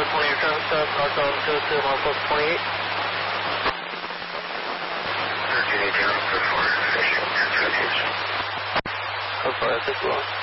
North altitude to Norfolk 28. 1380 for fishing, 2 Go for it, 6 1.